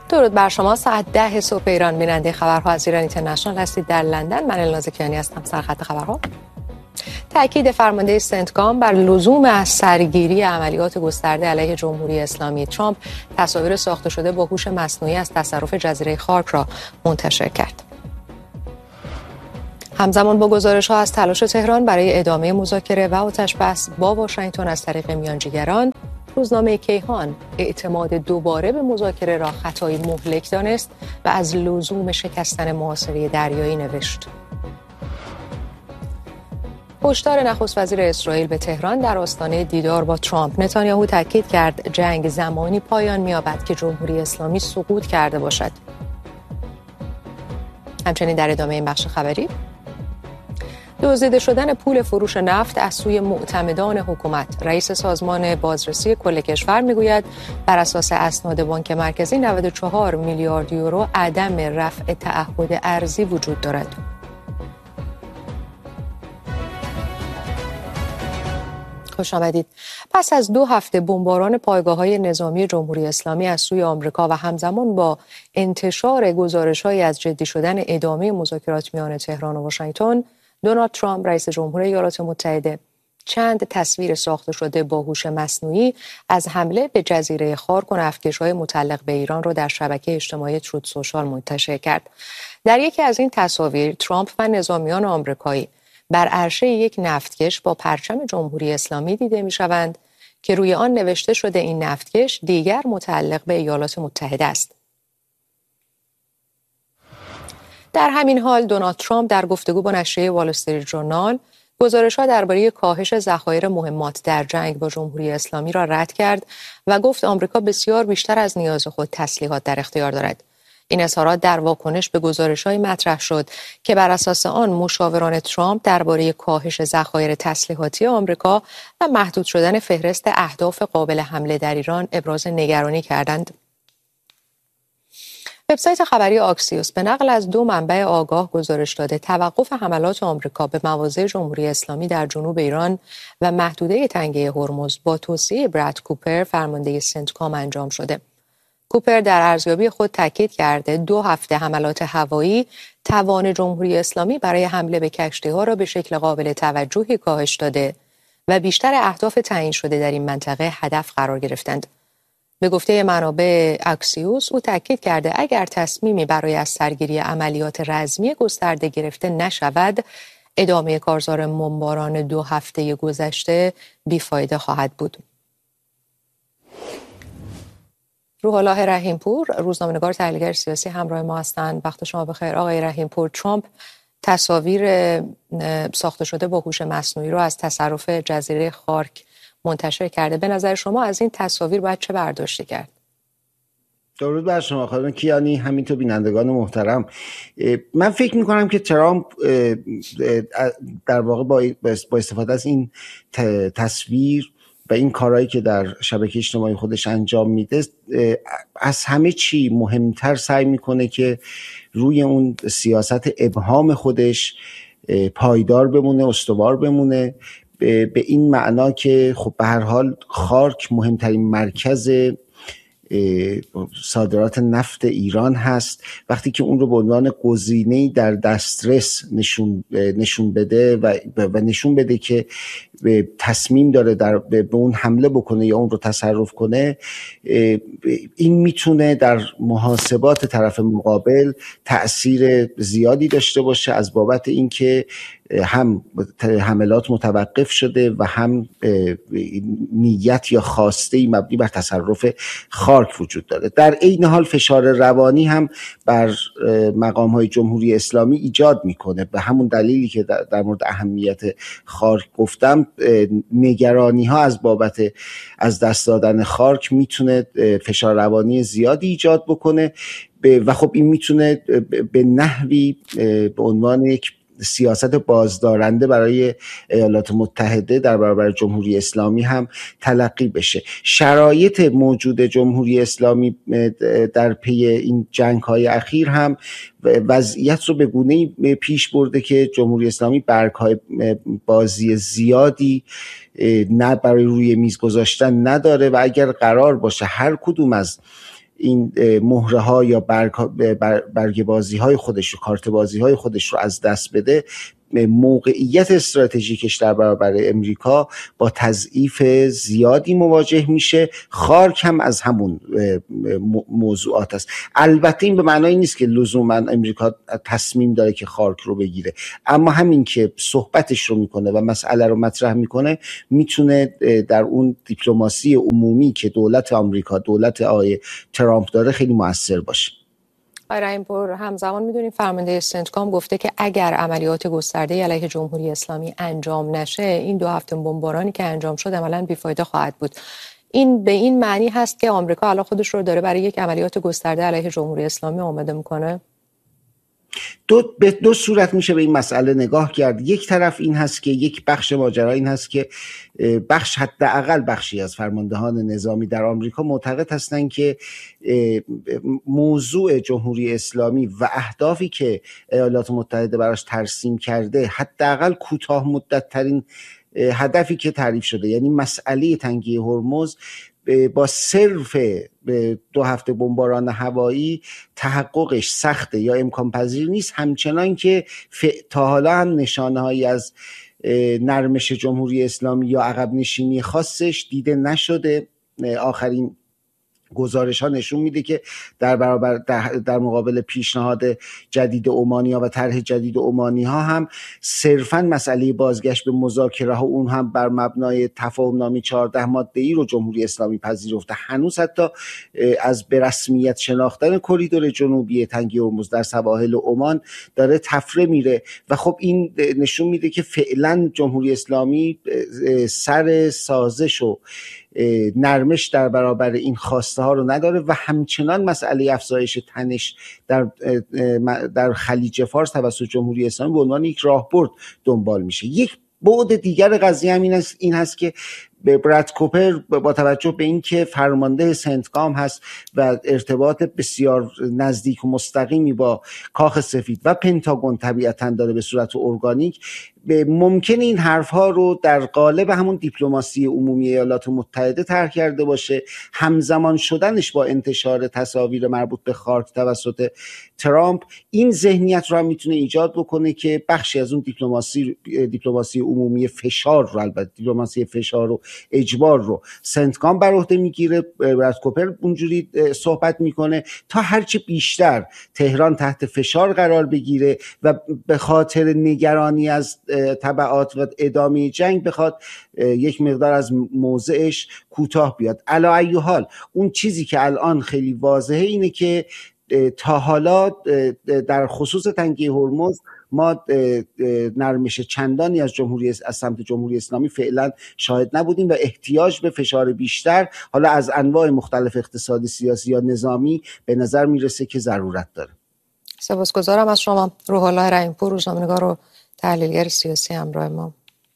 درود بر شما. ساعت 10 صبح ایران بیننده خبرها از ایران اینترنشنال هستید. در لندن من الناز کیانی هستم. سرخط خبرها: تاکید فرمانده سنتکام بر لزوم از سرگیری عملیات گسترده علیه جمهوری اسلامی. ترامپ تصاویر ساخته شده با هوش مصنوعی از تصرف جزیره خارک را منتشر کرد. همزمان با گزارش‌ها از تلاش تهران برای ادامه مذاکره و آتش‌بس با واشنگتن از طریق میانجیگران، روزنامه کیهان اعتماد دوباره به مذاکره را خطایی مهلک دانست و از لزوم شکستن محاصره دریایی نوشت. هشدار نخست وزیر اسرائیل به تهران در آستانه دیدار با ترامپ. نتانیاهو تاکید کرد جنگ زمانی پایان می‌یابد که جمهوری اسلامی سقوط کرده باشد. همچنین در ادامه این بخش خبری: دزدیده شدن پول فروش نفت از سوی معتمدان حکومت. رئیس سازمان بازرسی کل کشور میگوید بر اساس اسناد بانک مرکزی 94 میلیارد یورو عدم رفع تعهد ارزی وجود دارد. خوش آمدید. پس از 2 هفته بمباران پایگاه‌های نظامی جمهوری اسلامی از سوی آمریکا و همزمان با انتشار گزارش‌هایی از جدی شدن ادامه مذاکرات میان تهران و واشنگتن، دونالد ترامپ رئیس جمهور ایالات متحده چند تصویر ساخته شده با هوش مصنوعی از حمله به جزیره خارک و نفتکش‌های متعلق به ایران را در شبکه اجتماعی تروت سوشال منتشر کرد. در یکی از این تصاویر ترامپ و نظامیان آمریکایی بر عرشه یک نفتکش با پرچم جمهوری اسلامی دیده می‌شوند که روی آن نوشته شده این نفتکش دیگر متعلق به ایالات متحده است. در همین حال دونالد ترامپ در گفتگو با نشریه وال استریت ژورنال گزارش‌ها درباره کاهش ذخایر مهمات در جنگ با جمهوری اسلامی را رد کرد و گفت آمریکا بسیار بیشتر از نیاز خود تسلیحات در اختیار دارد. این اظهارات در واکنش به گزارش‌های مطرح شد که بر اساس آن مشاوران ترامپ درباره کاهش ذخایر تسلیحاتی آمریکا و محدود شدن فهرست اهداف قابل حمله در ایران ابراز نگرانی کردند. وبسایت خبری آکسیوس به نقل از 2 منبع آگاه گزارش داده توقف حملات آمریکا به مواضع جمهوری اسلامی در جنوب ایران و محدوده تنگه هرمز با توصیه براد کوپر فرمانده سنتکام انجام شده. کوپر در ارزیابی خود تاکید کرده 2 هفته حملات هوایی توان جمهوری اسلامی برای حمله به کشتی‌ها را به شکل قابل توجهی کاهش داده و بیشتر اهداف تعیین شده در این منطقه هدف قرار گرفتند. به گفته منابع اکسیوس او تاکید کرده اگر تصمیمی برای از سرگیری عملیات رزمی گسترده گرفته نشود، ادامه کارزار بمباران 2 هفته گذشته بیفایده خواهد بود. روح الله رحیمپور، روزنامه‌نگار تحلیلگر سیاسی، همراه ما هستند. وقت شما بخیر آقای رحیمپور. ترامپ تصاویر ساخته شده با هوش مصنوعی رو از تصرف جزیره خارک منتشر کرده. به نظر شما از این تصاویر باید چه برداشتی کرد؟ درود بر شما خانم کیانی، همینطور بینندگان محترم. من فکر میکنم که ترامپ در واقع با استفاده از این تصویر و این کارهایی که در شبکه اجتماعی خودش انجام میده از همه چی مهمتر سعی میکنه که روی اون سیاست ابهام خودش پایدار بمونه، استوار بمونه، به این معنا که خب به هر حال خارک مهمترین مرکز صادرات نفت ایران هست. وقتی که اون رو به عنوان گزینه‌ای در دسترس نشون بده و نشون بده که تصمیم داره به اون حمله بکنه یا اون رو تصرف کنه، این میتونه در محاسبات طرف مقابل تأثیر زیادی داشته باشه از بابت اینکه هم حملات متوقف شده و هم نیت یا خواسته مبنی بر تصرف خارک وجود داره. در عین حال فشار روانی هم بر مقام‌های جمهوری اسلامی ایجاد میکنه. به همون دلیلی که در مورد اهمیت خارک گفتم، نگرانی ها از بابت از دست دادن خارک میتونه فشار روانی زیادی ایجاد بکنه و خب این میتونه به نحوی به عنوان یک سیاست بازدارنده برای ایالات متحده در برابر جمهوری اسلامی هم تلقی بشه. شرایط موجود جمهوری اسلامی در پی این جنگ‌های اخیر هم وضعیت رو به گونه‌ای پیش برده که جمهوری اسلامی برگ‌های بازی زیادی نه برای روی میز گذاشتن نداره و اگر قرار باشه هر کدوم از این مهره ها یا برگ بازی های خودش رو، کارت بازی های خودش رو از دست بده، موقعیت استراتژیکش در برابر امریکا با تضعیف زیادی مواجه میشه. خارک هم از همون موضوعات است. البته این به معنای نیست که لزوما امریکا تصمیم داره که خارک رو بگیره، اما همین که صحبتش رو میکنه و مسئله رو مطرح میکنه میتونه در اون دیپلماسی عمومی که دولت آمریکا، دولت آقای ترامپ داره، خیلی موثر باشه. رحیم‌پور، همزمان میدونیم فرمانده سنتکام گفته که اگر عملیات گسترده علیه جمهوری اسلامی انجام نشه، این 2 هفته بمبارانی که انجام شد عملاً بیفایده خواهد بود. این به این معنی هست که آمریکا الان خودش رو داره برای یک عملیات گسترده علیه جمهوری اسلامی آماده میکنه؟ به دو صورت میشه به این مسئله نگاه کرد. یک طرف این هست که یک بخش ماجرا این هست که حداقل بخشی از فرماندهان نظامی در آمریکا معتقد هستند که موضوع جمهوری اسلامی و اهدافی که ایالات متحده براش ترسیم کرده حداقل کوتاه مدت ترین هدفی که تعریف شده، یعنی مسئله تنگی هرمز، با صرف 2 هفته بمباران هوایی تحققش سخته یا امکان پذیر نیست. همچنان که تا حالا هم نشانه هایی از نرمش جمهوری اسلامی یا عقب نشینی خاصش دیده نشده. آخرین گزارش ها نشون میده که در مقابل پیشنهاد جدید عمانی‌ها و طرح جدید عمانی‌ها هم صرفاً مسئله بازگشت به مذاکره ها، اون هم بر مبنای تفاهم نامه 14 ماده‌ای رو جمهوری اسلامی پذیرفته. هنوز حتی از به رسمیت شناختن کریدور جنوبی تنگی هرمز در سواحل عمان داره طفره میره و خب این نشون میده که فعلا جمهوری اسلامی سر سازش و نرمش در برابر این خواسته ها رو نداره و همچنان مسئله افزایش تنش در خلیج فارس توسط جمهوری اسلامی به عنوان یک راهبرد دنبال میشه. یک بعد دیگر قضیه هم این هست که براد کوپر با توجه به اینکه فرمانده سنتکام هست و ارتباط بسیار نزدیک و مستقیمی با کاخ سفید و پنتاگون طبیعتاً داره به صورت ارگانیک، ممکنه این حرفها رو در قالب همون دیپلماسی عمومی ایالات متحده طرح کرده باشه. همزمان شدنش با انتشار تصاویر مربوط به خارک توسط ترامپ این ذهنیت رو هم میتونه ایجاد بکنه که بخشی از اون دیپلماسی عمومی فشار رو، البته دیپلماسی فشار و اجبار رو سنتکام بر عهده میگیره. براد کوپر اونجوری صحبت میکنه تا هرچی بیشتر تهران تحت فشار قرار بگیره و به خاطر نگرانی از تبعات و ادامه جنگ بخواد یک مقدار از موضعش کوتاه بیاد. علی ای حال اون چیزی که الان خیلی واضحه اینه که تا حالا در خصوص تنگی هرمز ما نرمش چندانی از سمت جمهوری اسلامی فعلا شاهد نبودیم و احتیاج به فشار بیشتر، حالا از انواع مختلف اقتصادی، سیاسی یا نظامی، به نظر میرسه که ضرورت داره. سپاسگزارم از شما. روح الله رحیم‌پور، روزنامه‌نگار و تحلیلگر سیاسی همراه ما.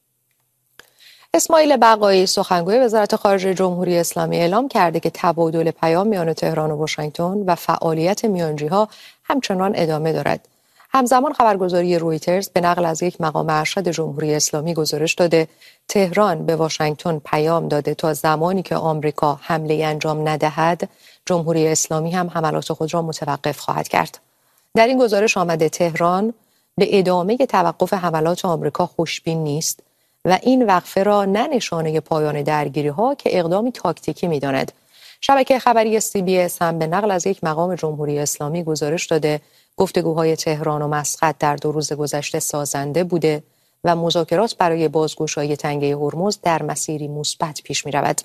اسماعیل بقایی، سخنگوی وزارت خارجه جمهوری اسلامی، اعلام کرده که تبادل پیام میان تهران و واشنگتن و فعالیت میانجی‌ها همچنان ادامه دارد. همزمان خبرگزاری رویترز به نقل از یک مقام ارشد جمهوری اسلامی گزارش داده تهران به واشنگتن پیام داده تا زمانی که آمریکا حمله انجام ندهد، جمهوری اسلامی هم حملات خود را متوقف خواهد کرد. در این گزارش آمده تهران به ادامه توقف حملات آمریکا خوشبین نیست و این وقفه را نه نشانه پایان درگیری‌ها که اقدامی تاکتیکی می‌داند. شبکه خبری CBS هم به نقل از یک مقام جمهوری اسلامی گزارش داده گفتگوهای تهران و مسقط در 2 روز گذشته سازنده بوده و مذاکرات برای بازگشایی تنگه هرمز در مسیری مثبت پیش می‌رود.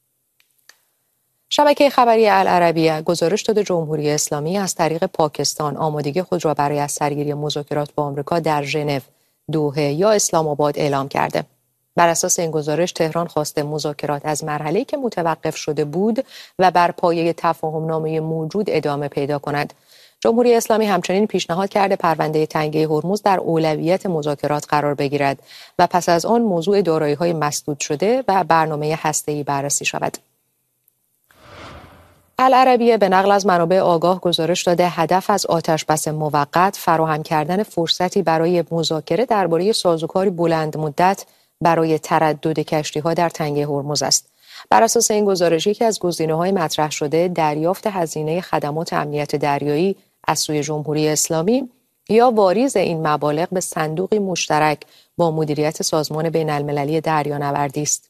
شبکه خبری العربیه گزارش داده جمهوری اسلامی از طریق پاکستان آمادگی خود را برای از سرگیری مذاکرات با آمریکا در ژنو، دوحه یا اسلام آباد اعلام کرده. بر اساس این گزارش تهران خواسته مذاکرات از مرحله‌ای که متوقف شده بود و بر پایه تفاهم‌نامه موجود ادامه پیدا کند. جمهوری اسلامی همچنین پیشنهاد کرده پرونده تنگه هرمز در اولویت مذاکرات قرار بگیرد و پس از آن موضوع دارایی‌های مسدود شده و برنامه هسته‌ای بررسی شود. العربیه به نقل از منابع آگاه گزارش داده هدف از آتشبس موقت فراهم کردن فرصتی برای مذاکره درباره سازوکاری بلند مدت برای تردد کشتی‌ها در تنگه هرمز است. بر اساس این گزارش یکی از گزینه‌های مطرح شده دریافت هزینه خدمات امنیت دریایی از سوی جمهوری اسلامی یا واریز این مبالغ به صندوقی مشترک با مدیریت سازمان بین‌المللی دریانوردی است.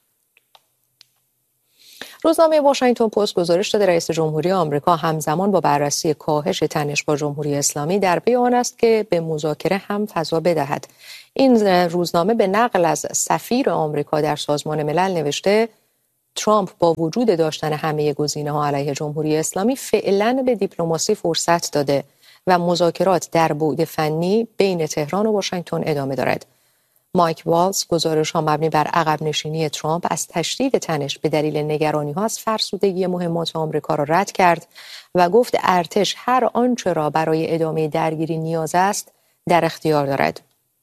روزنامه واشنگتن پست گزارش داده رئیس جمهوری آمریکا همزمان با بررسی کاهش تنش با جمهوری اسلامی در پی آن است که به مذاکره هم فضا بدهد. این روزنامه به نقل از سفیر آمریکا در سازمان ملل نوشته ترامپ با وجود داشتن همه گزینه‌ها علیه جمهوری اسلامی فعلاً به دیپلماسی فرصت داده و مذاکرات در بعد فنی بین تهران و واشنگتن ادامه دارد. مایک والز گزارش‌ها مبنی بر عقب نشینی ترامپ از تشدید تنش به دلیل نگرانی‌ها از فرسودگی مهمات آمریکا را رد کرد و گفت ارتش هر آنچه را برای ادامه درگیری نیاز است در اختیار دارد.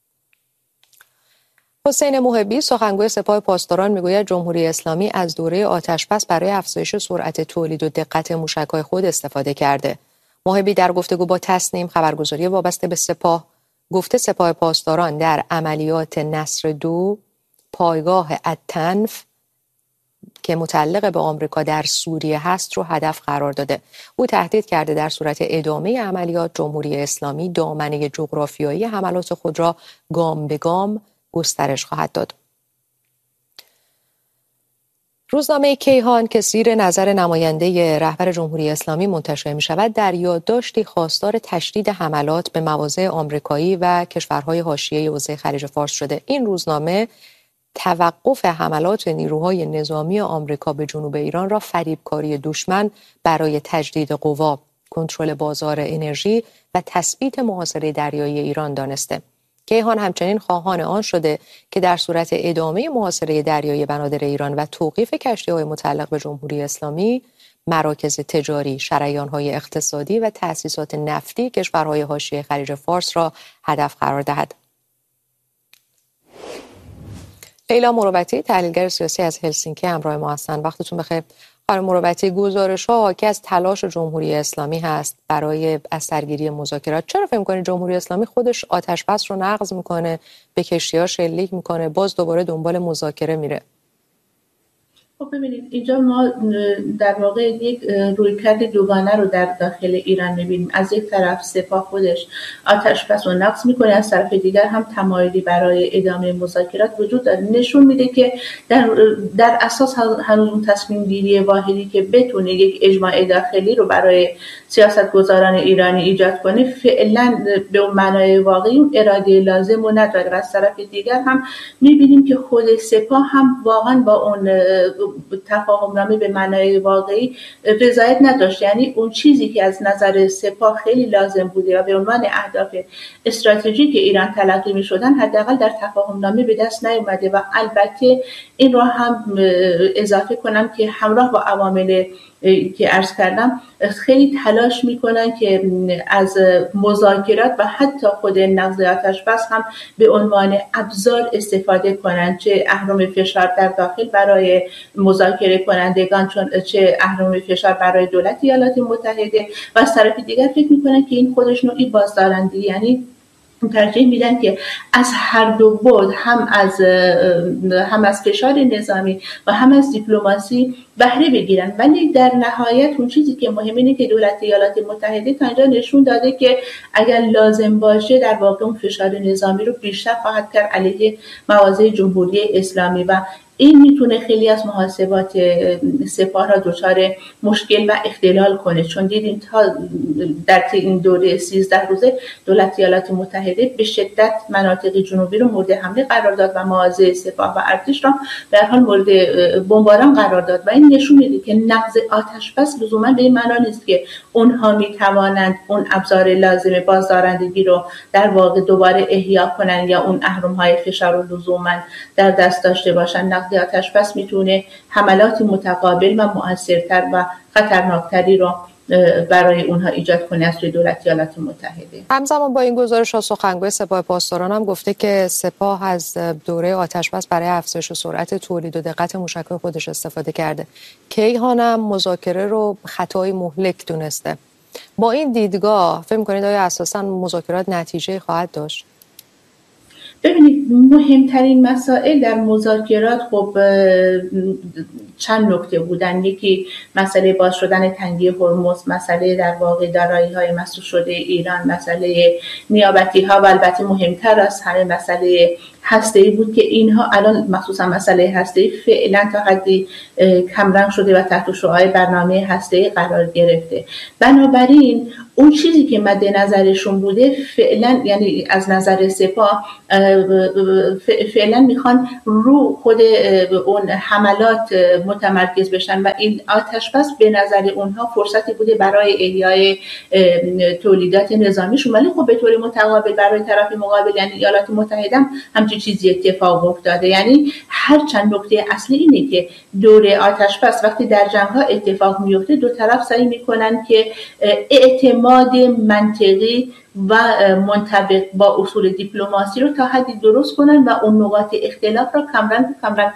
حسین محبی سخنگوی سپاه پاسداران میگوید جمهوری اسلامی از دوره آتش‌بس برای افزایش سرعت تولید و دقت موشک‌های خود استفاده کرده. محبی در گفتگو با تصنیم خبرگزاری وابسته به سپاه گفته سپاه پاسداران در عملیات نصر 2 پایگاه التنف که متعلق به آمریکا در سوریه هست رو هدف قرار داده. او تهدید کرده در صورت ادامه عملیات جمهوری اسلامی دامنه جغرافیایی حملات خود را گام به گام گسترش خواهد داد. روزنامه کیهان که زیر نظر نماینده رهبر جمهوری اسلامی منتشر می شود در یادداشتی خواستار تشدید حملات به مواضع آمریکایی و کشورهای حاشیه حوزه خلیج فارس شده. این روزنامه توقف حملات نیروهای نظامی آمریکا به جنوب ایران را فریبکاری دشمن برای تجدید قوا، کنترل بازار انرژی و تثبیت محاصره دریایی ایران دانسته. کیهان همچنین خواهان آن شده که در صورت ادامه محاصره دریایی بنادر ایران و توقیف کشتی‌های متعلق به جمهوری اسلامی، مراکز تجاری، شریان‌های اقتصادی و تأسیسات نفتی کشورهای حاشیه خلیج فارس را هدف قرار دهد. لیلا مروتی تحلیلگر سیاسی از هلسینکی همراه ما هستند. وقتتون بخیر. خانم مروتی، گزارش‌ها حاکی از تلاش جمهوری اسلامی هست برای از سرگیری مذاکرات. چرا فکر می‌کنید جمهوری اسلامی خودش آتش‌بس رو نقض می‌کنه، به کشتی‌ها شلیک می‌کنه، باز دوباره دنبال مذاکره میره؟ خب ببینید اینجا ما در واقع یک رویکرد دوگانه رو در داخل ایران می‌بینیم. از یک طرف سپاه خودش آتش‌بس رو نقض می‌کنه، از طرف دیگر هم تمایلی برای ادامه مذاکرات وجود داره. نشون میده که در اساس هنوز اون تصمیم گیری واحدی که بتونه یک اجماع داخلی رو برای سیاستگزاران ایرانی ایجاد کنه فعلا به اون معنای واقعی اون اراده لازم رو نداره. و از طرف دیگر هم می‌بینیم که خود سپاه هم واقعا با اون تفاهم‌نامه به معنای واقعی رضایت نداشت. یعنی اون چیزی که از نظر سپاه خیلی لازم بوده و به عنوان اهداف استراتژیک ایران تلقی می‌شدن حداقل در تفاهم‌نامه به دست نیامده. و البته این را هم اضافه کنم که همراه با عوامل که عرض کردم خیلی تلاش میکنن که از مذاکرات و حتی خود نقض آتش‌بس هم به عنوان ابزار استفاده کنن، چه اهرم فشار در داخل برای مذاکره کنندگان چه اهرم فشار برای دولت ایالات متحده. و از طرف دیگر فکر میکنن که این خودش نوعی بازدارندگی، یعنی ترجیح میدن که از هر دو بعد هم از فشار نظامی و هم از دیپلماسی بهره بگیرن. ولی در نهایت اون چیزی که مهمه اینه که دولت ایالات متحده تا اینجا نشون داده که اگر لازم باشه در واقع اون فشار نظامی رو بیشتر خواهد کرد علیه مواضع جمهوری اسلامی و این میتونه خیلی از محاسبات سپاه را دچار مشکل و اختلال کنه. چون دیدیم تا در این دوره 13 روزه دولت ایالات متحده به شدت مناطق جنوبی رو مورد حمله قرار داد و مواضع سپاه و ارتش را به هر حال مورد بمباران قرار داد. و این نشون میده که نقض آتش‌بس لزوما به این معنا نیست که اونها میتوانند اون ابزار لازم بازدارندگی رو در واقع دوباره احیا کنن یا اون اهرم‌های فشار رو لزوما در دست داشته باشن. نقض آتش‌بس میتونه حملات متقابل و مؤثرتر و خطرناکتری رو برای اونها ایجاد کنه از سوی دولت ایالات متحده. همزمان با این گزارش سخنگوی سپاه پاسداران هم گفته که سپاه از دوره آتش‌بس برای افزایش سرعت تولید و دقت موشک‌های خودش استفاده کرده. کیهان هم مذاکره رو خطای مهلک دونسته. با این دیدگاه فکر می‌کنید آیا اساساً مذاکرات نتیجه خواهد داشت؟ ببینید مهمترین مسائل در مذاکرات خب چند نکته بودن. یکی مسئله باز شدن تنگه هرمز، مسئله در واقع دارایی‌های مسدود شده ایران، مسئله نیابتی‌ها و البته مهمتر از همه مسئله هسته‌ای بود که اینها الان مخصوصا مسئله هسته‌ای فعلا تا حدی کمرنگ شده و تحت شعاع برنامه هسته‌ای قرار گرفته. بنابراین اون چیزی که مد نظرشون بوده فعلا، یعنی از نظر سپاه فعلا میخوان رو خود اون حملات متمرکز بشن و این آتش بس به نظر اونها فرصتی بوده برای احیای تولیدات نظامیشون، ولی خب به طور متقابل برای طرف مقابل یعنی ایالات متحده همچین چیزی اتفاق افتاده. یعنی هر چند نکته اصلی اینه که دوره آتش بس وقتی در جنگ‌ها اتفاق میفته دو طرف سعی میکنن که اعتماد منطقی و منطبق با اصول دیپلماسی رو تا حدی درست کنن و اون نقاط اختلاف را کمرنگ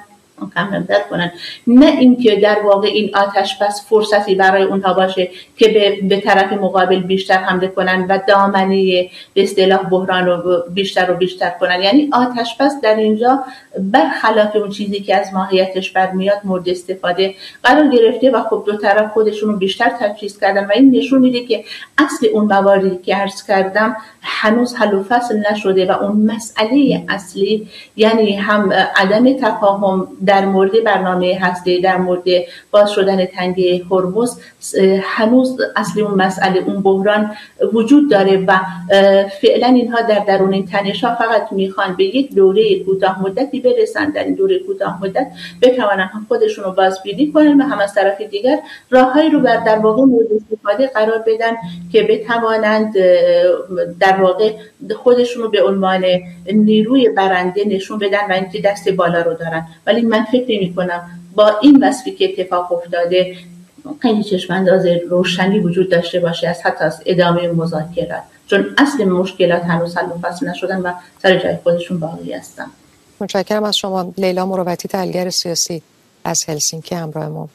کنن، نه اینکه در واقع این آتش بس فرصتی برای اونها باشه که به طرف مقابل بیشتر حمله کنن و دامنه به اصطلاح بحران رو بیشتر کنن. یعنی آتش بس در اینجا برخلاف اون چیزی که از ماهیتش برمیاد مورد استفاده قرار گرفته و خب دو طرف خودشون رو بیشتر تجهیز کردن و این نشون میده که اصل اون مواردی که عرض کردم هنوز حل و فصل نشده و اون مسئله اصلی یعنی هم عدم تفاهم در مورد برنامه هسته، در مورد باز شدن تنگه هرمز، هنوز اصلی اون مسئله اون بحران وجود داره و فعلا اینها در درون این تنش‌ها فقط میخوان به یک دوره کوتاه مدتی برسن، در این دوره کوتاه مدت بتوانن هم خودشون رو بازبینی کنن و هم از طرف دیگر راههایی رو در واقع مورد استفاده قرار بدن که بتوانند در واقع خودشون رو به عنوان نیروی برنده نشون بدن و اینکه دست بالا رو دارن. ولی من فکر می‌کنم با این وصفی که اتفاق افتاده خیلی چشم‌انداز روشنی وجود داشته باشه حتی از ادامه مذاکرات، چون اصل مشکلات هنوز حل و فصل نشدن و سر جای خودشون باقی هستن. متشکرم از شما. لیلا مروتی، تحلیلگر سیاسی از هلسینکی همراه ما.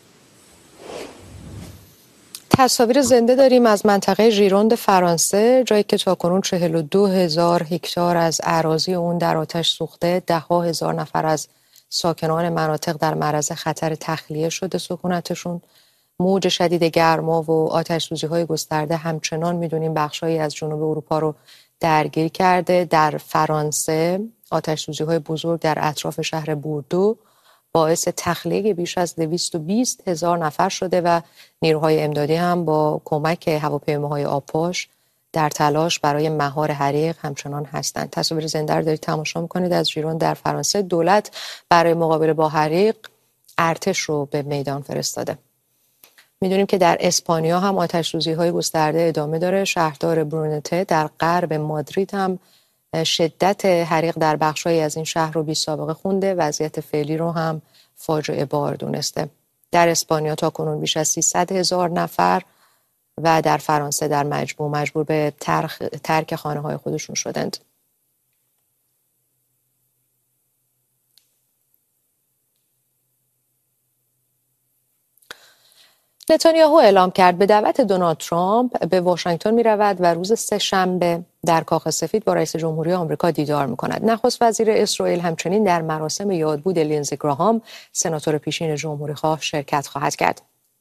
تصاویر زنده داریم از منطقه ژیروند فرانسه، جایی که تاکنون 42,000 هکتار از اراضی اون در آتش سوخته. 10,000 نفر از ساکنان مناطق در معرض خطر تخلیه شده سکونتشون. موج شدید گرما و آتش‌سوزی‌های گسترده همچنان می‌دونیم بخشایی از جنوب اروپا رو درگیر کرده. در فرانسه آتش‌سوزی‌های بزرگ در اطراف شهر بوردو باعث تخلیه بیش از 220,000 نفر شده و نیروهای امدادی هم با کمک هواپیماهای آبپاش در تلاش برای مهار حریق همچنان هستند. تصاویر زنده رو دارید تماشا می‌کنید از ژیرون در فرانسه. دولت برای مقابله با حریق ارتش رو به میدان فرستاده. میدونیم که در اسپانیا هم آتش‌سوزی‌های گسترده ادامه داره. شهردار برونته در غرب مادرید هم شدت حریق در بخشایی از این شهر رو بی سابقه خونده. وضعیت فعلی رو هم فاجعه بار دونسته. در اسپانیا تاکنون بیش از 300,000 نفر و در فرانسه در مجبور به ترک خانه‌های خودشون شدند. نتانیاهو اعلام کرد به دعوت دونالد ترامپ به واشنگتن می رود و روز سه‌شنبه در کاخ سفید با رئیس جمهوری آمریکا دیدار می کند. نخست وزیر اسرائیل همچنین در مراسم یادبود لینزی گراهام، سناتور پیشین جمهوری‌خواه، شرکت خواهد کرد.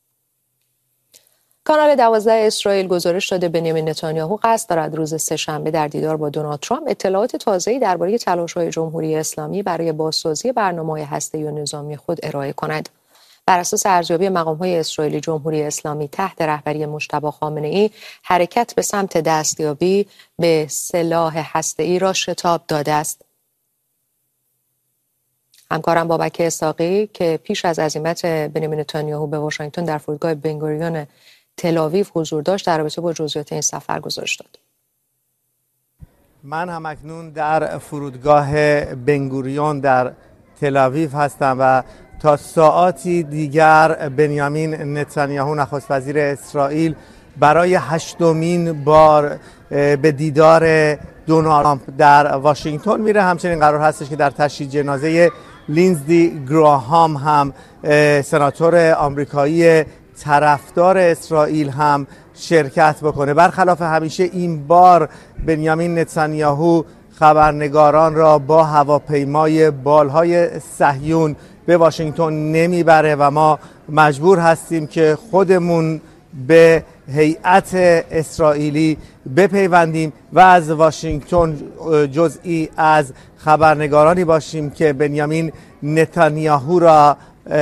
کانال 12 اسرائیل گزارش داده بنیامین نتانیاهو قصد دارد روز سه‌شنبه در دیدار با دونالد ترامپ اطلاعات تازه‌ای درباره تلاش‌های جمهوری اسلامی برای بازسازی برنامه‌های هسته‌ای و نظامی خود ارائه کند. بر اساس ارزیابی مقام‌های اسرائیلی، جمهوری اسلامی تحت رهبری مجتبی خامنه‌ای حرکت به سمت دستیابی به سلاح هسته‌ای را شتاب داده است. همکارم بابک اسحاقی که پیش از عزیمت بنیامین نتانیاهو به واشنگتن در فرودگاه بنگوریون تل‌آویو حضور داشت، در رابطه با جزئیات این سفر گزارش داد. من هم اکنون در فرودگاه بنگوریون در تل‌آویو هستم و تا ساعاتی دیگر بنیامین نتانیاهو نخست وزیر اسرائیل برای 8مین بار به دیدار دونالد ترامپ در واشنگتن میره. همچنین قرار هستش که در تشییع جنازه لینزی گراهام هم سناتور آمریکایی طرفدار اسرائیل هم شرکت بکنه. برخلاف همیشه این بار بنیامین نتانیاهو خبرنگاران را با هواپیمای بالهای صهیون به واشنگتن نمیبره و ما مجبور هستیم که خودمون به هیئت اسرائیلی بپیوندیم و از واشنگتن جزئی از خبرنگارانی باشیم که بنیامین نتانیاهو را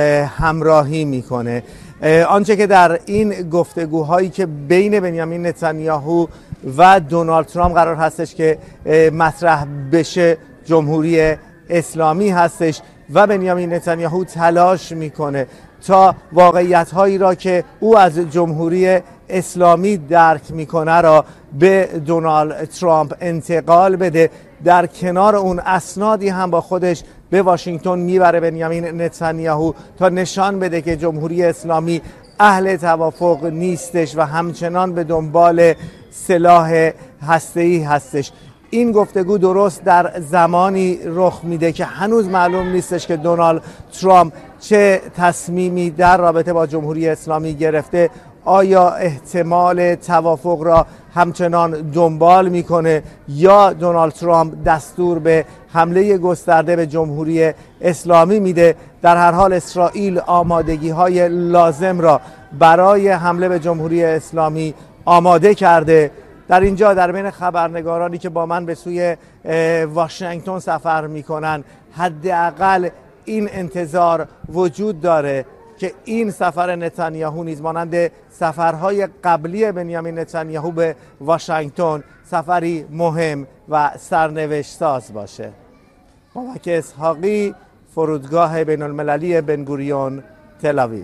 همراهی میکنه. آنچه که در این گفتگوهایی که بین بنیامین نتانیاهو و دونالد ترامپ قرار هستش که مطرح بشه جمهوری اسلامی هستش و بنیامین نتانیاهو تلاش میکنه تا واقعیت‌هایی را که او از جمهوری اسلامی درک میکنه را به دونالد ترامپ انتقال بده. در کنار اون اسنادی هم با خودش به واشنگتن میبره بنیامین نتانیاهو تا نشان بده که جمهوری اسلامی اهل توافق نیستش و همچنان به دنبال سلاح هسته‌ای هستش. این گفتگو درست در زمانی رخ میده که هنوز معلوم نیستش که دونالد ترامپ چه تصمیمی در رابطه با جمهوری اسلامی گرفته. آیا احتمال توافق را همچنان دنبال میکنه یا دونالد ترامپ دستور به حمله گسترده به جمهوری اسلامی میده؟ در هر حال اسرائیل آمادگی‌های لازم را برای حمله به جمهوری اسلامی آماده کرده. در اینجا در بین خبرنگارانی که با من به سوی واشنگتن سفر میکنن حداقل این انتظار وجود داره که این سفر نتانیاهو نیز مانند سفرهای قبلی بنیامین نتانیاهو به واشنگتن سفری مهم و سرنوشت ساز باشه. بابک اسحاقی، فرودگاه بین المللی بنگوریون، تل آویو.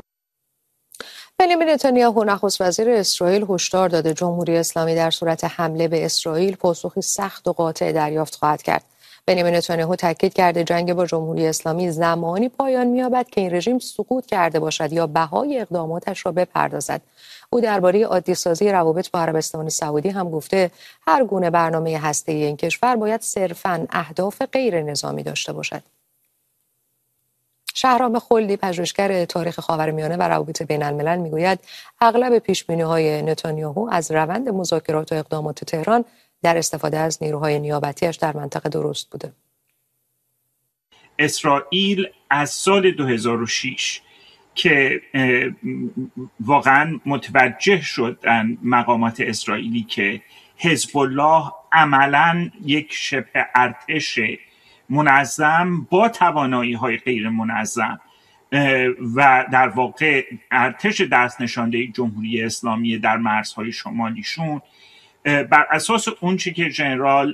بنیامین نتانیاهو نخست وزیر اسرائیل هشدار داده جمهوری اسلامی در صورت حمله به اسرائیل پاسخی سخت و قاطع دریافت خواهد کرد. بنیامین نتانیاهو تاکید کرده جنگ با جمهوری اسلامی زمانی پایان می‌یابد که این رژیم سقوط کرده باشد یا بهای اقداماتش را بپردازد. او درباره عادی‌سازی روابط با عربستان سعودی هم گفته هر گونه برنامه هسته‌ای این کشور باید صرفاً اهداف غیر نظامی داشته باشد. شهرام خلدی پژوهشگر تاریخ خاورمیانه و روابط بین الملل میگوید اغلب پیش‌بینی‌های نتانیاهو از روند مذاکرات و اقدامات تهران در استفاده از نیروهای نیابتیش در منطقه درست بوده. اسرائیل از سال 2006 که واقعا متوجه شدن مقامات اسرائیلی که حزب الله عملاً یک شبه ارتش منظم با توانایی‌های غیر منظم و در واقع ارتش دست نشانده جمهوری اسلامی در مرزهای شمالیشون بر اساس اون چی که ژنرال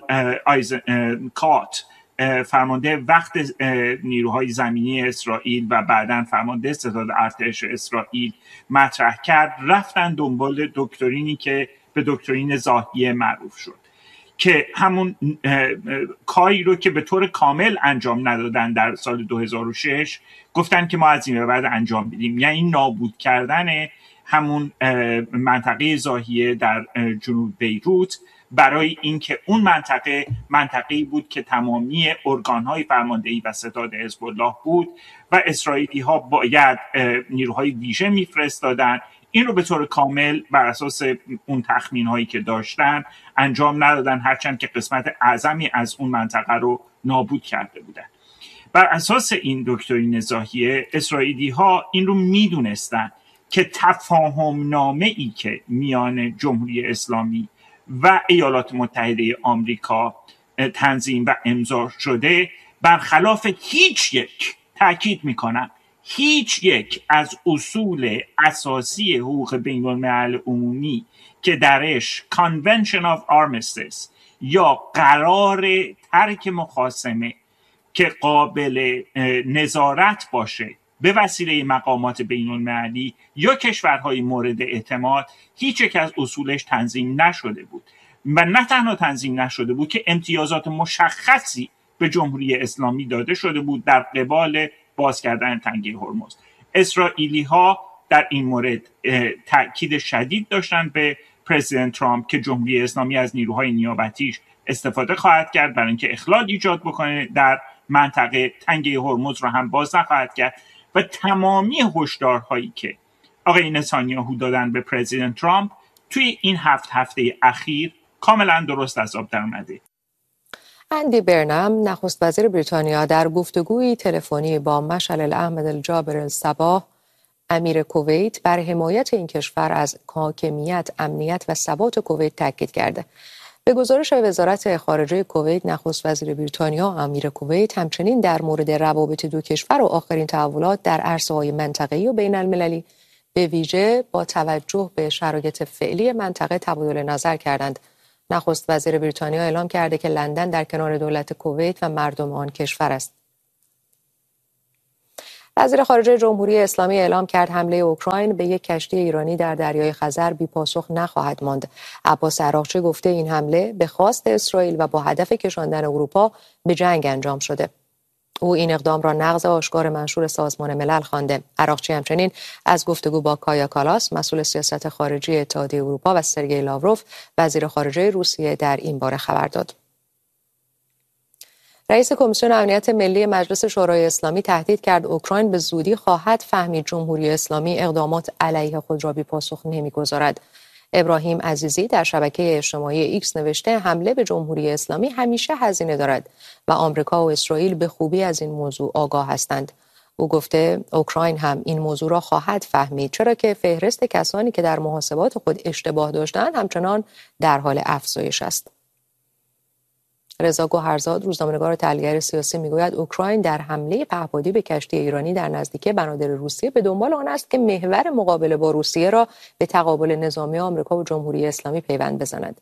کات فرمانده وقت نیروهای زمینی اسرائیل و بعداً فرمانده ستاد ارتش اسرائیل مطرح کرد، رفتن دنبال دکترینی که به دکترین زاهیه معروف شد که همون کاری رو که به طور کامل انجام ندادن در سال 2006 گفتن که ما از این به بعد انجام بدیم، یعنی نابود کردن همون منطقه زاهیه در جنوب بیروت برای اینکه اون منطقه‌ای بود که تمامی ارگان‌های فرماندهی و ستاد حزب الله بود و اسرائیلی‌ها باید نیروهای ویژه میفرستادن. این رو به طور کامل بر اساس اون تخمین‌هایی که داشتن انجام ندادن، هرچند که قسمت اعظمی از اون منطقه رو نابود کرده بودن. بر اساس این دکترین زاهیه اسرائیلی‌ها این رو میدونستن که تفاهم نامه‌ای که میان جمهوری اسلامی و ایالات متحده آمریکا تنظیم و امضا شده برخلاف تأکید میکنم هیچ یک از اصول اساسی حقوق بین الملل عمومی که درش Convention of Armistice یا قرار ترک مخاصمه که قابل نظارت باشه به وسیله مقامات بین المللی یا کشورهای مورد اعتماد، هیچ یک از اصولش تنظیم نشده بود و نه تنها تنظیم نشده بود که امتیازات مشخصی به جمهوری اسلامی داده شده بود در قبال باز کردن تنگه هرمز. اسرائیلی ها در این مورد تأکید شدید داشتن به پرزیدنت ترامپ که جمهوری اسلامی از نیروهای نیابتیش استفاده خواهد کرد برای اینکه اخلال ایجاد بکنه در منطقه، تنگه هرمز رو هم باز نخواهد کرد و تمامی هشدارهایی که آقای نتانیاهو دادن به پرزیدنت ترامپ توی این 7 هفته اخیر کاملا درست از آب در اومده. اندی برنم نخست وزیر بریتانیا در گفتگوی تلفنی با مشعل الاحمد الجابر الصباح امیر کویت بر حمایت این کشور از حاکمیت، امنیت و ثبات کویت تاکید کرده. به گزارش وزارت خارجه کویت، نخست وزیر بریتانیا امیر کویت همچنین در مورد روابط دو کشور و آخرین تحولات در عرصه‌های منطقه‌ای و بین‌المللی به ویژه با توجه به شرایط فعلی منطقه تبادل نظر کردند. نخست وزیر بریتانیا اعلام کرده که لندن در کنار دولت کویت و مردم آن کشور است. وزیر خارجه جمهوری اسلامی اعلام کرد حمله اوکراین به یک کشتی ایرانی در دریای خزر بی‌پاسخ نخواهد ماند. عباس عراقچی گفته این حمله به خواست اسرائیل و با هدف کشاندن اروپا به جنگ انجام شده. او این اقدام را نقض آشکار منشور سازمان ملل خوانده. عراقچی همچنین از گفتگو با کایا کالاس، مسئول سیاست خارجی اتحادیه اروپا، و سرگئی لاوروف، وزیر خارجه روسیه، در این باره خبر داد. رئیس کمیسیون امنیت ملی مجلس شورای اسلامی تهدید کرد اوکراین به زودی خواهد فهمید جمهوری اسلامی اقدامات علیه خود را بی‌پاسخ نمی‌گذارد. ابراهیم عزیزی در شبکه اجتماعی ایکس نوشته حمله به جمهوری اسلامی همیشه هزینه دارد و آمریکا و اسرائیل به خوبی از این موضوع آگاه هستند. او گفته اوکراین هم این موضوع را خواهد فهمید، چرا که فهرست کسانی که در محاسبات خود اشتباه داشتند همچنان در حال افزایش است. رضا گوهرزاد، روزنامه‌نگار و تحلیلگر سیاسی، میگوید اوکراین در حمله پهپادی به کشتی ایرانی در نزدیکی بنادر روسیه به دنبال آن است که محور مقابله با روسیه را به تقابل نظامی آمریکا و جمهوری اسلامی پیوند بزند.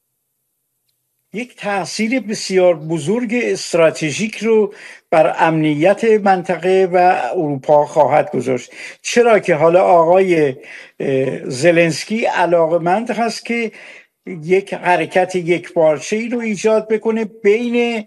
یک تأثیر بسیار بزرگ استراتژیک رو بر امنیت منطقه و اروپا خواهد گذاشت، چرا که حالا آقای زلنسکی علاقمند هست که یک حرکت یکپارچه‌ای رو ایجاد بکنه بین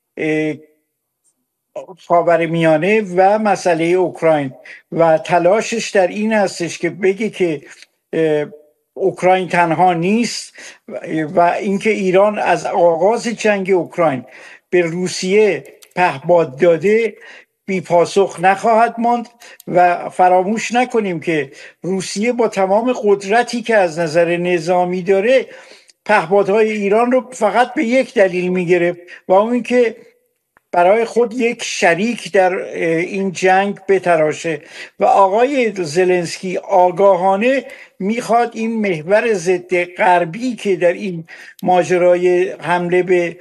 خاورمیانه و مسئله اوکراین و تلاشش در این هستش که بگه که اوکراین تنها نیست و اینکه ایران از آغاز جنگ اوکراین به روسیه پهپاد داده بی پاسخ نخواهد ماند و فراموش نکنیم که روسیه با تمام قدرتی که از نظر نظامی داره پهپادهای ایران رو فقط به یک دلیل میگرفت و اون اینکه برای خود یک شریک در این جنگ بتراشه و آقای زلنسکی آگاهانه میخواد این محور ضد غربی که در این ماجرای حمله به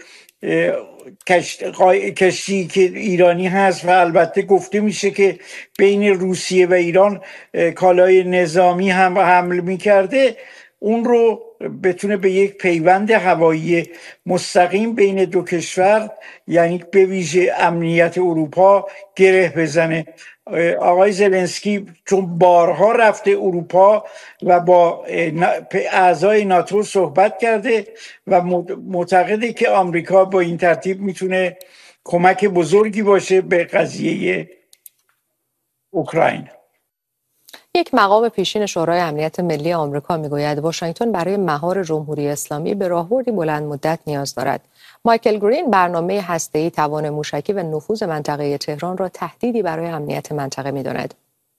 کشتی که ایرانی هست و البته گفته میشه که بین روسیه و ایران کالای نظامی هم حمل میکرده، اون رو بتونه به یک پیوند هوایی مستقیم بین دو کشور، یعنی به ویژه امنیت اروپا، گره بزنه. آقای زلنسکی چون بارها رفته اروپا و با اعضای ناتو صحبت کرده و معتقده که آمریکا با این ترتیب میتونه کمک بزرگی باشه به قضیه اوکراین. یک مقام پیشین شورای امنیت ملی آمریکا میگوید واشنگتن برای مهار جمهوری اسلامی به راهبردی بلند مدت نیاز دارد. مایکل گرین برنامه هسته‌ای، توان موشکی و نفوذ منطقه تهران را تهدیدی برای امنیت منطقه می‌داند.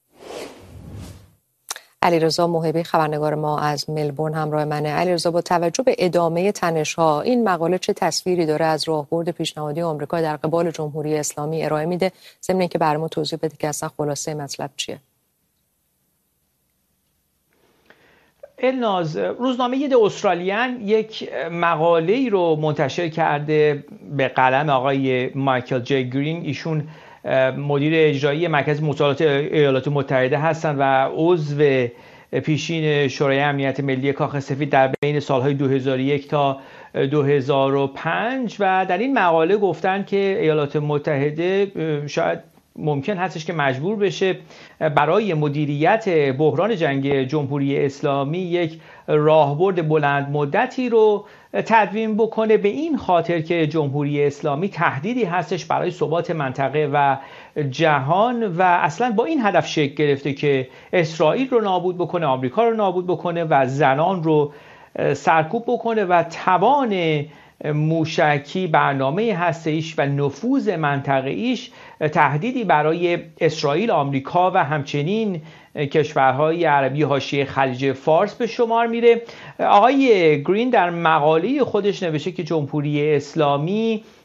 علیرضا موهبی خبرنگار ما از ملبورن همراه منه. علیرضا، با توجه به ادامه تنش‌ها این مقاله چه تصویری داره از راهبرد پیشنهادی آمریکا در قبال جمهوری اسلامی ارائه میده؟ ضمن اینکه برامون توضیح بده که اصلا خلاصه مطلب چیه؟ الناز، روزنامه د استرالیان یک مقاله‌ای رو منتشر کرده به قلم آقای مایکل جی گرین. ایشون مدیر اجرایی مرکز مطالعات ایالات متحده هستند و عضو پیشین شورای امنیت ملی کاخ سفید در بین سالهای 2001 تا 2005 و در این مقاله گفتن که ایالات متحده شاید ممکن هستش که مجبور بشه برای مدیریت بحران جنگ جمهوری اسلامی یک راهبرد بلند مدتی رو تدوین بکنه، به این خاطر که جمهوری اسلامی تهدیدی هستش برای ثبات منطقه و جهان و اصلا با این هدف شکل گرفته که اسرائیل رو نابود بکنه، آمریکا رو نابود بکنه و زنان رو سرکوب بکنه و توان موشکی، برنامه هسته‌ایش و نفوذ منطقه‌ایش تهدیدی برای اسرائیل، آمریکا و همچنین کشورهای عربی حاشیه خلیج فارس به شمار میره. آقای گرین در مقاله خودش نوشته که جمهوری اسلامی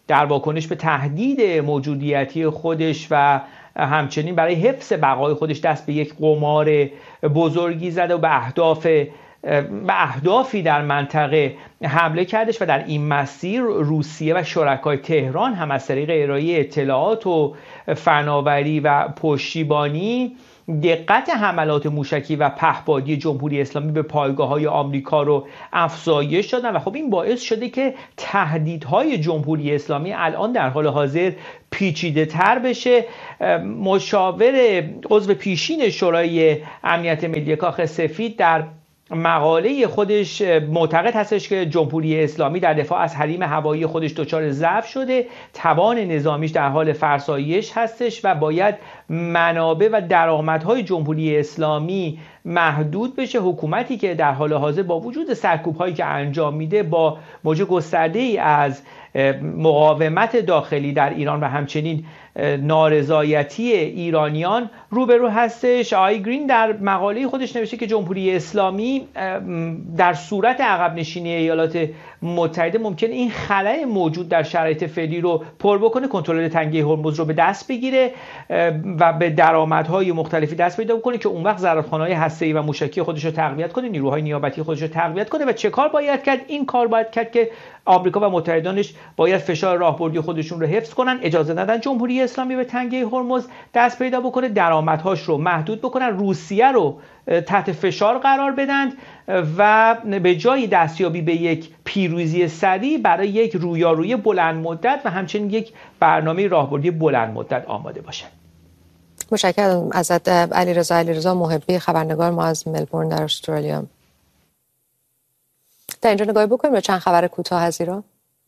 در واکنش به تهدید موجودیتی خودش و همچنین برای حفظ بقای خودش دست به یک قمار بزرگی زده و به اهدافی در منطقه حمله کردش و در این مسیر روسیه و شرکای تهران هم از طریق ارائه اطلاعات و فناوری و پشتیبانی دقت حملات موشکی و پهپادی جمهوری اسلامی به پایگاه‌های آمریکا رو افزایش دادن و خب این باعث شده که تهدیدهای جمهوری اسلامی الان در حال حاضر پیچیده تر بشه. مشاور عضو پیشین شورای امنیت ملی کاخ سفید در مقاله خودش معتقد هستش که جمهوری اسلامی در دفاع از حریم هوایی خودش دچار ضعف شده، توان نظامیش در حال فرسایش هستش و باید منابع و درآمدهای جمهوری اسلامی محدود بشه. حکومتی که در حال حاضر با وجود سرکوب‌هایی که انجام میده با موج گسترده‌ای از مقاومت داخلی در ایران و همچنین نارضایتی ایرانیان روبرو هستش. آقای گرین در مقاله خودش نوشته که جمهوری اسلامی در صورت عقب نشینی ایالات متحده ممکن این خلأ موجود در شرایط فعلی رو پر بکنه، کنترل تنگه هرمز رو به دست بگیره و به درآمدهای مختلفی دست پیدا بکنه که اون وقت زرادخانه‌های هسته‌ای و موشکی خودش رو تقویت کنه، نیروهای نیابتی خودش رو تقویت کنه. و چه کار باید کرد؟ این کار باید کرد که آمریکا و متحدانش باید فشار راهبردی خودشون رو حفظ کنن، اجازه ندن جمهوری اسلامی به تنگه هرمز دست پیدا بکنه، درآمدهاش رو محدود بکنن، روسیه رو تحت فشار قرار بدن و به جای دستیابی به یک پیروزی سریع برای یک رویارویی بلند مدت و همچنین یک برنامه راهبردی بلند مدت آماده باشن. متشکرم ازت علیرضا محبی، خبرنگار ما از ملبورن در استرالیا. در اینجا نگاهی بکنیم به چند خبر کوتاه از ایران.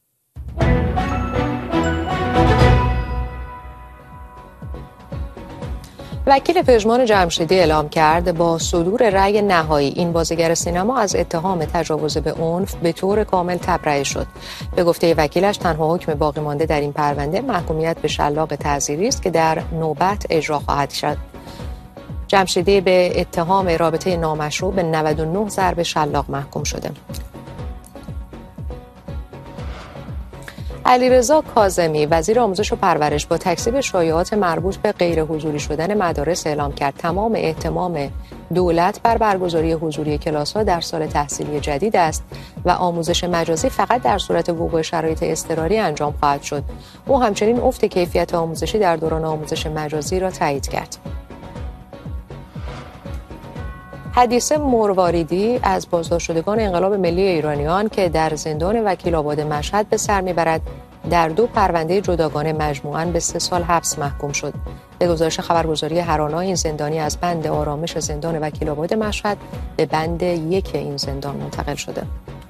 وکیل پژمان جمشیدی اعلام کرد با صدور رأی نهایی این بازیگر سینما از اتهام تجاوز به عنف به طور کامل تبرئه شد. به گفته وکیلش تنها حکم باقی مانده در این پرونده محکومیت به شلاق تعزیری است که در نوبت اجرا خواهد شد. جمشیدی به اتهام رابطه نامشروع به 99 ضرب شلاق محکوم شده. علیرضا کاظمی وزیر آموزش و پرورش با تکذیب شایعات مربوط به غیر حضوری شدن مدارس اعلام کرد تمام اهتمام دولت بر برگزاری حضوری کلاس‌ها در سال تحصیلی جدید است و آموزش مجازی فقط در صورت وقوع شرایط اضطراری انجام خواهد شد. او همچنین افت کیفیت آموزشی در دوران آموزش مجازی را تایید کرد. حدیث مرواریدی از بازداشتشدگان انقلاب ملی ایرانیان که در زندان وکیل‌آباد مشهد به سر میبرد در 2 پرونده جداگانه مجموعاً به 3 سال حبس محکوم شد. به گزارش خبرگزاری هرانا این زندانی از بند آرامش زندان وکیل‌آباد مشهد به بند 1 این زندان منتقل شده.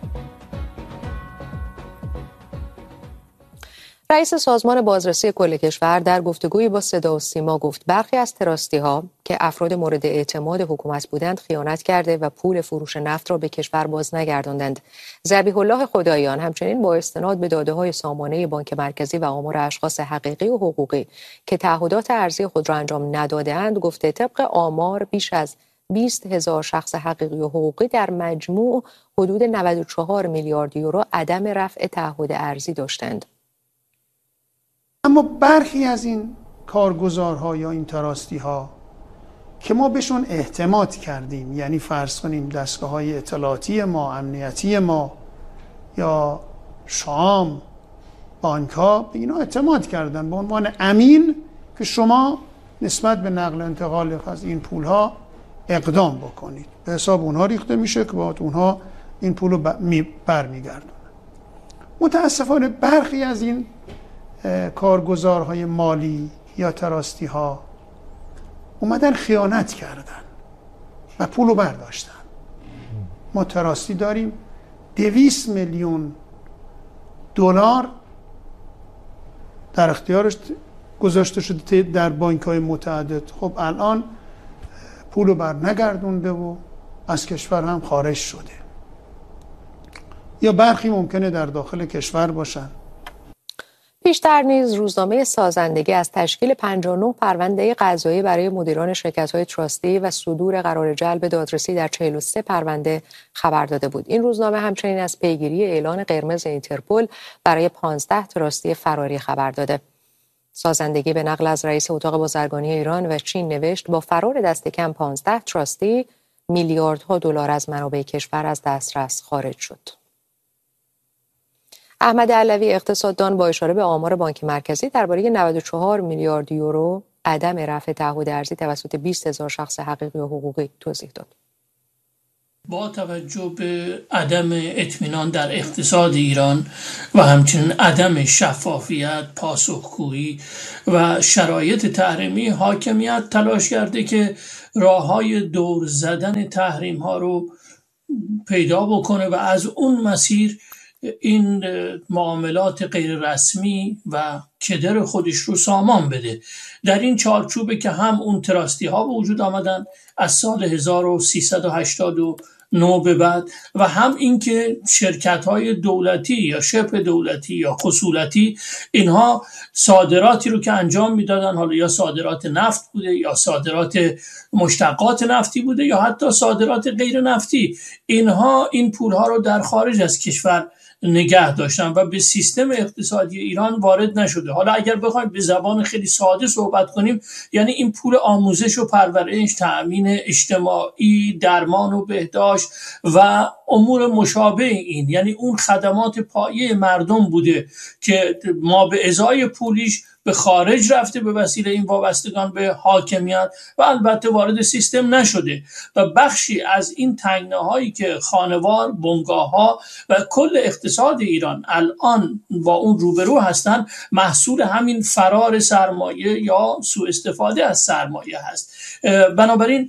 رئیس سازمان بازرسی کل کشور در گفتگویی با صدا و سیما گفت برخی از تراستی‌ها که افراد مورد اعتماد حکومت بودند خیانت کرده و پول فروش نفت را به کشور باز نگرداندند. ذبیح الله خداییان همچنین با استناد به داده‌های سامانه بانک مرکزی و آمار اشخاص حقیقی و حقوقی که تعهدات ارزی خود را انجام نداده‌اند گفته طبق آمار بیش از 20,000 شخص حقیقی و حقوقی در مجموع حدود 94 میلیارد یورو عدم رفع تعهد ارزی داشتند. اما برخی از این کارگزارها یا این تراستی‌ها که ما بهشون اعتماد کردیم، یعنی فرض کنیم دستگاه‌های اطلاعاتی ما، امنیتی ما یا شام، بانک‌ها به اینا اعتماد کردن به عنوان امین که شما نسبت به نقل و انتقال از این پول‌ها اقدام بکنید. به حساب اونها ریخته میشه که باید اونها این پول رو برمیگردونن. متاسفانه برخی از این کارگزارهای مالی یا تراستی ها اومدن خیانت کردن و پول رو برداشتن. ما تراستی داریم 200 میلیون دلار در اختیارش گذاشته شده در بانک‌های متعدد. خب الان پول رو بر نگردونده و از کشور هم خارج شده. یا برخی ممکنه در داخل کشور باشن. پیشتر نیز روزنامه سازندگی از تشکیل 59 پرونده قضایی برای مدیران شرکت‌های تراستی و صدور قرار جلب دادرسی در 43 پرونده خبر داده بود. این روزنامه همچنین از پیگیری اعلان قرمز اینترپل برای 15 تراستی فراری خبر داده. سازندگی به نقل از رئیس اتاق بازرگانی ایران و چین نوشت با فرار دست کم 15 تراستی میلیاردها دلار از منابع کشور از دسترس خارج شد. احمد علوی اقتصاددان با اشاره به آمار بانک مرکزی درباره 94 میلیارد یورو عدم رفع تعهد ارزی توسط 20,000 شخص حقیقی و حقوقی توضیح داد. با توجه به عدم اطمینان در اقتصاد ایران و همچنین عدم شفافیت، پاسخگویی و شرایط تحریمی، حاکمیت تلاش کرده که راه‌های دور زدن تحریم‌ها رو پیدا بکنه و از اون مسیر این معاملات غیر رسمی و کدر خودش رو سامان بده. در این چارچوبه که هم اون تراستی ها به وجود آمدن از سال 1389 به بعد و هم اینکه شرکت های دولتی یا شبه دولتی یا خصولتی اینها صادراتی رو که انجام میدادن، حالا یا صادرات نفت بوده یا صادرات مشتقات نفتی بوده یا حتی صادرات غیر نفتی، اینها این پول ها رو در خارج از کشور نگه داشتن و به سیستم اقتصادی ایران وارد نشده. حالا اگر بخوایم به زبان خیلی ساده صحبت کنیم، یعنی این پول آموزش و پرورش، تأمین اجتماعی، درمان و بهداشت و امور مشابه این، یعنی اون خدمات پایه مردم بوده که ما به ازای پولیش به خارج رفته به وسیله این وابستگان به حاکمیت و البته وارد سیستم نشده و بخشی از این تنگناهایی که خانوار، بنگاه‌ها و کل اقتصاد ایران الان با اون روبرو هستن محصول همین فرار سرمایه یا سوء استفاده از سرمایه هست. بنابراین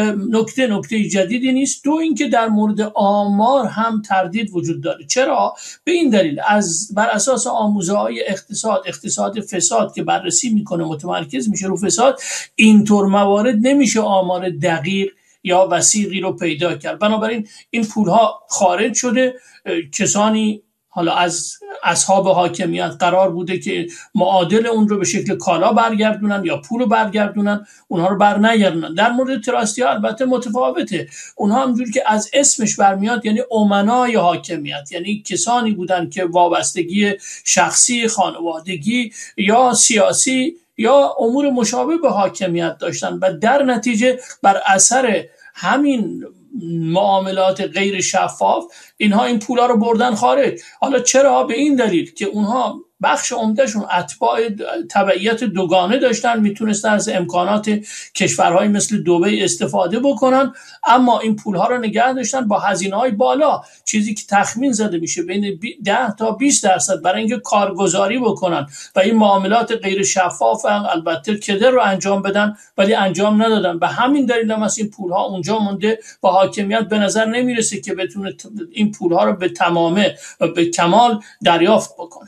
نکته جدیدی نیست. دو اینکه در مورد آمار هم تردید وجود داره. چرا؟ به این دلیل بر اساس آموزه‌های اقتصاد فساد که بررسی میکنه، متمرکز میشه رو فساد، اینطور موارد نمیشه آمار دقیق یا وثیقی رو پیدا کرد. بنابراین این پولها خارج شده، کسانی حالا از اصحاب حاکمیت قرار بوده که معادل اون رو به شکل کالا برگردونن یا پول رو برگردونن، اونها رو برنگردونن. در مورد تراستی ها البته متفاوته. اونها همجور که از اسمش برمیاد یعنی امنای حاکمیت، یعنی کسانی بودن که وابستگی شخصی، خانوادگی یا سیاسی یا امور مشابه به حاکمیت داشتن و در نتیجه بر اثر همین معاملات غیر شفاف اینها این پولا رو بردن خارج. حالا چرا؟ به این دلیل که اونها بخش عمدهشون اتباع تبعیت دوگانه داشتن، میتونستن از امکانات کشورهای مثل دبی استفاده بکنن، اما این پولها رو نگه داشتن با هزینه‌های بالا، چیزی که تخمین زده میشه بین 10 تا 20% برای اینکه کارگزاری بکنن و این معاملات غیر شفاف البته کدر رو انجام بدن، ولی انجام ندادن. به همین دلیل هم این پولها اونجا مونده و حاکمیت به نظر نمیرسه که بتونه این پولها رو به تمامه و به کمال دریافت بکنه.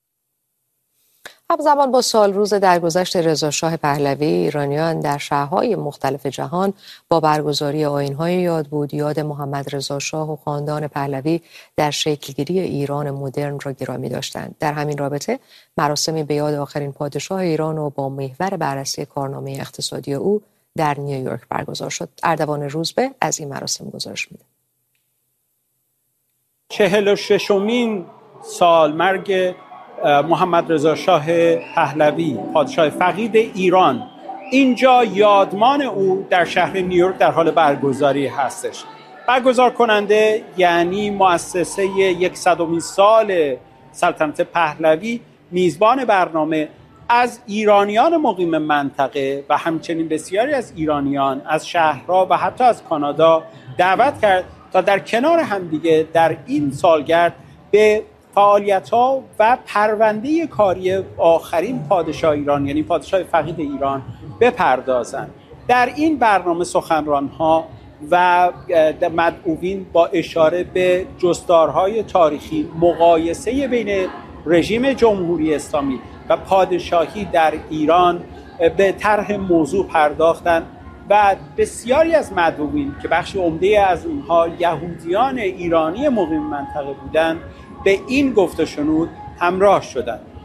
همزمان با سالروز درگذشت رضا شاه پهلوی، ایرانیان در شهرهای مختلف جهان با برگزاری آیین‌های یاد بود یاد محمد رضا شاه و خاندان پهلوی در شکلگیری ایران مدرن را گرامی داشتند. در همین رابطه مراسمی به یاد آخرین پادشاه ایران و با محور بررسی کارنامه اقتصادی او در نیویورک برگزار شد. اردوان روزبه از این مراسم گزارش میده. 46مین سالمرگ محمد رضا شاه پهلوی، پادشاه فقید ایران، اینجا یادمان او در شهر نیویورک در حال برگزاری هستش. برگزار کننده یعنی مؤسسه 100مین سال سلطنت پهلوی، میزبان برنامه از ایرانیان مقیم منطقه و همچنین بسیاری از ایرانیان از شهرها و حتی از کانادا دعوت کرد تا در کنار همدیگه در این سالگرد به فعالیت‌ها و پرونده کاری آخرین پادشاه ایران یعنی پادشاه فقید ایران بپردازند. در این برنامه سخنران‌ها و مدعوین با اشاره به جستارهای تاریخی، مقایسه بین رژیم جمهوری اسلامی و پادشاهی در ایران به طرح موضوع پرداختند و بسیاری از مدعوین که بخش عمده از اونها یهودیان ایرانی مقیم منطقه بودند به این گفت و شنود همراه شدند.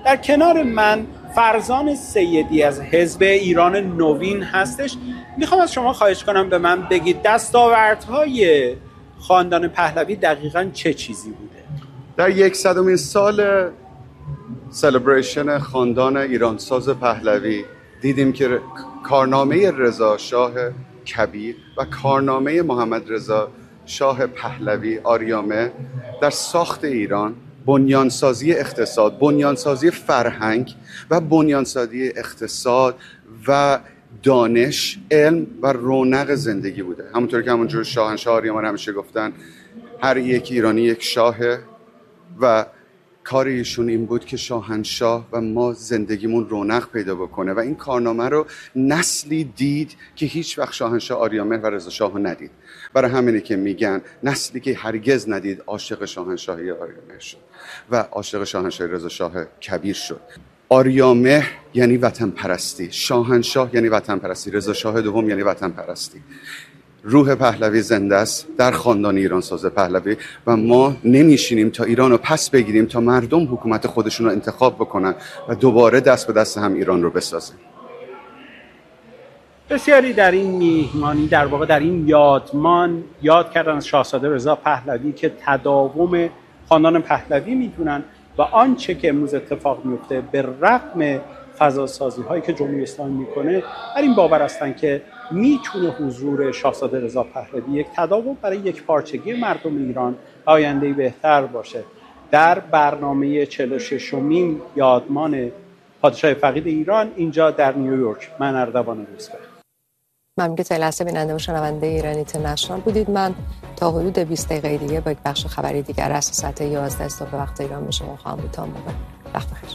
در کنار من فرزان سیدی از حزب ایران نوین هستش. میخوام از شما خواهش کنم به من بگید دستاوردهای خاندان پهلوی دقیقاً چه چیزی بوده؟ در 100مین سال سلبریشن خاندان ایرانساز پهلوی دیدیم که کارنامه رضا شاه کبیر و کارنامه محمد رضا شاه پهلوی آریامه در ساخت ایران، بنیانسازی اقتصاد، بنیانسازی فرهنگ و بنیانسازی اقتصاد و دانش، علم و رونق زندگی بوده. همونطور که همونجور شاهنشاه آریامه همیشه گفتن هر یک ایرانی یک شاهه و کار ایشون این بود که شاهنشاه و ما زندگیمون رونق پیدا بکنه و این کارنامه رو نسلی دید که هیچ وقت شاهنشاه آریامه و رضا شاه رو ندید. برای همینه که میگن نسلی که هرگز ندید عاشق شاهنشاهی آریامه شد و عاشق شاهنشاهی رضا شاه کبیر شد. آریامه یعنی وطن پرستی، شاهنشاه یعنی وطن پرستی، رضا شاه دوم یعنی وطن پرستی. روح پهلوی زنده است در خاندان ایرانساز پهلوی و ما نمیشینیم تا ایران رو پس بگیریم تا مردم حکومت خودشون رو انتخاب بکنن و دوباره دست به دست هم ایران رو بسازیم. بسیاری در این میهمانی در واقع در این یادمان یاد کردن از شاهزاده رضا پهلوی که تداوم خاندان پهلوی میدونن و آنچه که امروز اتفاق میفته به رغم فضاسازی هایی که جمهوری اسلامی میکنه بر این باور هستن که میتونه حضور شاهزاده رضا پهلوی یک تداوم برای یک پارچگی مردم ایران آینده‌ای بهتر باشه. در برنامه 46مین یادمان پادشاه فقید ایران اینجا در نیویورک، من اردوان روزبه. ممنون که تا لحظه بیننده و شنونده ایران اینترنشنال بودید. من تا حدود 20 دقیقه دیگه با یک بخش خبری دیگر از ساعت 11 صبح به وقت ایران به شما خواهم بود. تا موقع وقت بخیر.